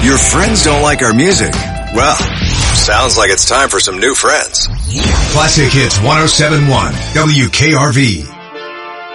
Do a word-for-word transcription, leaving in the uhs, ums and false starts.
Your friends don't like our music? Well, sounds like it's time for some new friends. Classic Hits one oh seven point one, W K R V.